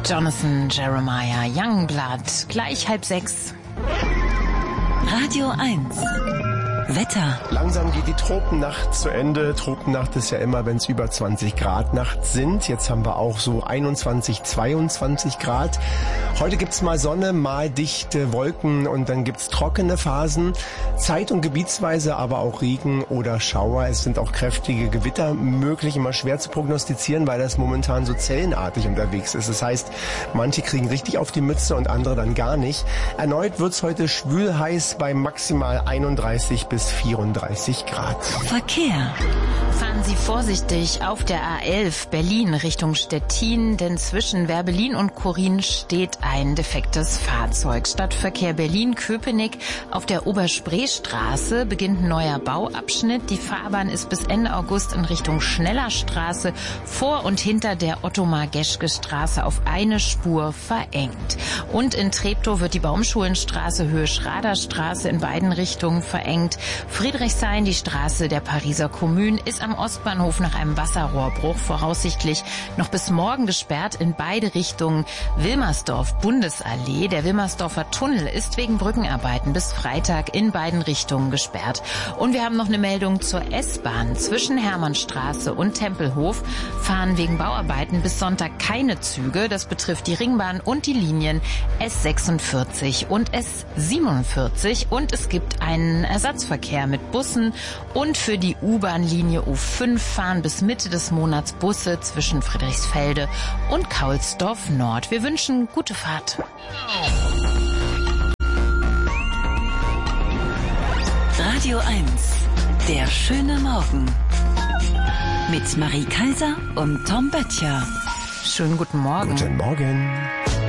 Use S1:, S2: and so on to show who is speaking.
S1: Jonathan Jeremiah Youngblood, gleich 5:30.
S2: Radio 1. Wetter.
S3: Langsam geht die Tropennacht zu Ende. Tropennacht ist ja immer, wenn es über 20 Grad nachts sind. Jetzt haben wir auch so 21, 22 Grad. Heute gibt's mal Sonne, mal dichte Wolken und dann gibt's trockene Phasen. Zeit- und gebietsweise aber auch Regen oder Schauer. Es sind auch kräftige Gewitter möglich, immer schwer zu prognostizieren, weil das momentan so zellenartig unterwegs ist. Das heißt, manche kriegen richtig auf die Mütze und andere dann gar nicht. Erneut wird's heute schwül heiß bei maximal 31 bis 34 Grad.
S2: Verkehr.
S1: Fahren Sie vorsichtig auf der A11 Berlin Richtung Stettin, denn zwischen Werbelin und Korin steht ein defektes Fahrzeug. Stadtverkehr Berlin-Köpenick. Auf der Oberspreestraße beginnt ein neuer Bauabschnitt. Die Fahrbahn ist bis Ende August in Richtung Schnellerstraße vor und hinter der Ottomar-Geschke-Straße auf eine Spur verengt. Und in Treptow wird die Baumschulenstraße Höhe Schraderstraße in beiden Richtungen verengt. Friedrichshain, die Straße der Pariser Kommune, ist am Ostbahnhof nach einem Wasserrohrbruch voraussichtlich noch bis morgen gesperrt in beide Richtungen. Wilmersdorf, Bundesallee. Der Wilmersdorfer Tunnel ist wegen Brückenarbeiten bis Freitag in beiden Richtungen gesperrt. Und wir haben noch eine Meldung zur S-Bahn. Zwischen Hermannstraße und Tempelhof fahren wegen Bauarbeiten bis Sonntag keine Züge. Das betrifft die Ringbahn und die Linien S46 und S47. Und es gibt einen Ersatzverkehr mit Bussen und für die U-Bahn-Linie U5 fahren bis Mitte des Monats Busse zwischen Friedrichsfelde und Kaulsdorf Nord. Wir wünschen gute Fahrt.
S2: Radio 1. Der schöne Morgen. Mit Marie Kaiser und Tom Böttcher.
S1: Schönen guten Morgen.
S3: Guten Morgen.